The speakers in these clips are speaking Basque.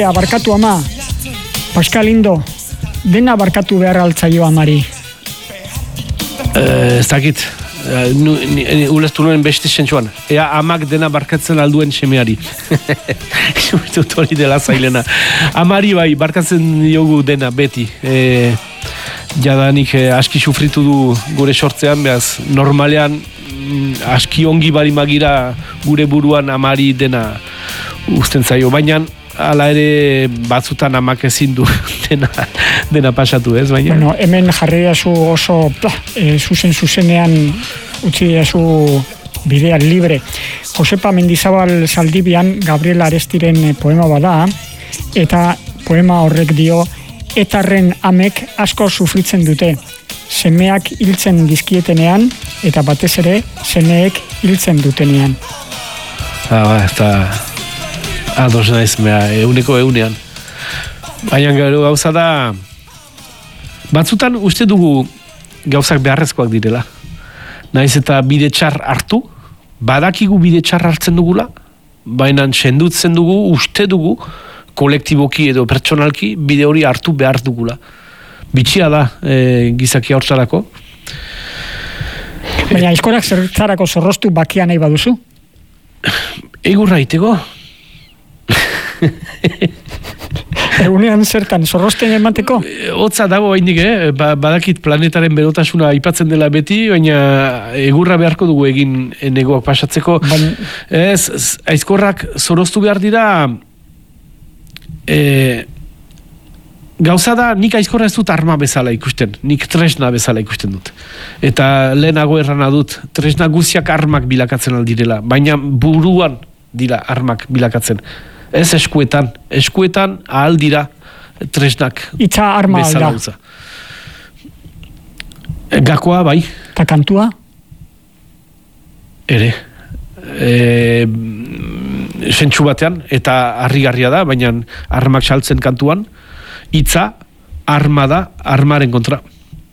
Barkatu ama, Pascal Indo, dena barkatu behar altzaio amari. Ez dakit, ulertu nuen beste sentsuan. Ea amak dena barkatzen alduen semeari. Dut hori dela zailena. Amari bai, barkatzen diogu dena beti. Jadanik aski sufritu du gure sortzean, behaz normalean aski ongi bari magira gure buruan amari dena uzten zaio. Baina hala ere batzutan amak ezin du dena pasatu, ez? Baina... Bueno, hemen jarri dazu oso zuzenean utzi dazu bidean libre. Josepa Mendizabal Zaldibian Gabriel Arestiren poema bada, eta poema horrek dio, etarren amek asko sufritzen dute. Semeak hiltzen dizkietenean, eta batez ere, semeek hiltzen dutenean. Eta... ados naiz, euneko eunean. Baina gauza da... Batzutan uste dugu gauzak beharrezkoak direla. Naiz eta bide txar hartu, badakigu bide txar hartzen dugula, baina sendutzen dugu, uste dugu, kolektiboki edo pertsonalki bide hori hartu behar dugula. Bitxia da gizakia hortzarako. Baina aizkorak zertzarako zorroztu bakia nahi baduzu? Egurra iteko. Egunean zertan, zorrozten emateko? Hotza dago haindik, badakit planetaren berotasuna aipatzen dela beti, baina egurra beharko dugu egin negoak pasatzeko. Ez, aizkorrak zorroztu behar dira, gauza da, nik aizkorra ez dut arma bezala ikusten, nik tresna bezala ikusten dut. Eta lehenago errana dut, tresna guziak armak bilakatzen aldirela, baina buruan dira armak bilakatzen. Ez eskuetan ahal dira tresnak itza arma bezala alda. Gakoa, bai. Ta kantua? Ere. Sentsu batean, eta harrigarria da, baina armak saltzen kantuan, hitza arma da, armaren kontra.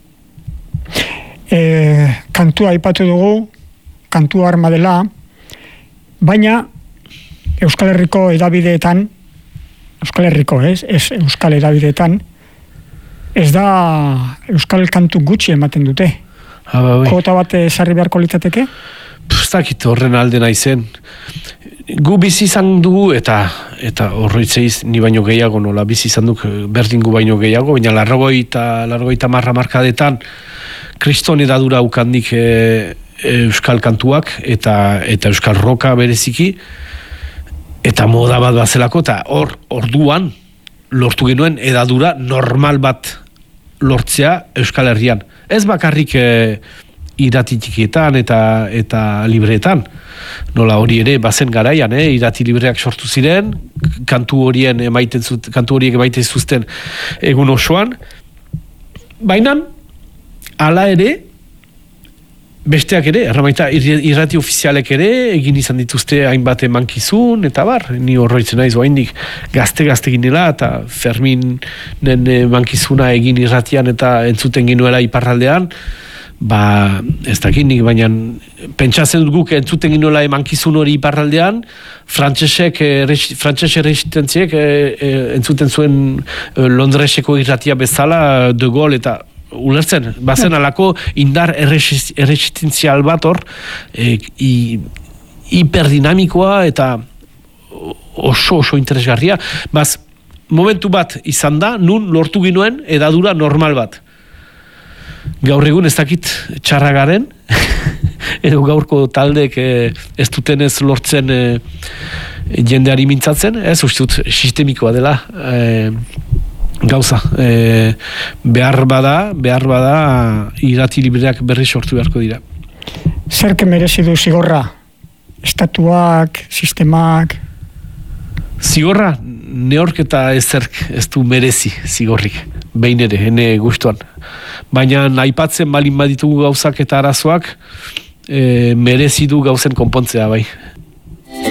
Kantua aipatu dugu, kantua arma dela, baina Euskal Herriko edabideetan, Euskal Herriko, ez Euskal edabideetan, ez da Euskal kantu gutxi ematen dute. Kota bat sarri beharko litzateke? Ez dakit horren alde naizen. Gu bizi izan dugu, eta horroitzeiz ni baino gehiago, nola bizi izan duk berdin gu baino gehiago, baina largoita markadetan kriston edadura ukandik Euskal kantuak, eta Euskal roka bereziki, eta moda bat bazelako, eta orduan lortu genuen edadura normal bat lortzea Euskal Herrian. Ez bakarrik irati txikietan eta libreetan. Nola hori ere bazen garaian, irati libreak sortu ziren, kantu horiek emaiten zuzten egun osoan. Baina, hala ere, besteak ere, erramaita irrati ofizialek ere, egin izan dituzte hainbat emankizun, eta bar, ni horroitzen naiz oaindik gazte ginela, eta Ferminen emankizuna egin irratian eta entzuten ginuela iparraldean, ez dakinik, baina pentsatzen dut guk entzuten ginuela emankizun hori iparraldean, frantses resistentziek entzuten zuen Londreseko irratia bezala, De Gaulle eta ulertzen, bazen alako indar erresistentzial bat hor, hiperdinamikoa eta oso interesgarria. Momentu bat izan da, nun lortu ginuen edadura normal bat. Gaur egun ez dakit txarra garen, edo gaurko taldek ez dutenez lortzen jendeari mintzatzen, ez ustut sistemikoa dela, gauza, behar bada irrati libreak berri sortu beharko dira. Zerke merezi du zigorra? Estatuak, sistemak? Zigorra, neork eta ezerk ez du merezi zigorrik, behin ere, hene gustuan. Baina aipatzen balin baditugu gauzak eta arazoak, merezi du gauzen konpontzea, bai.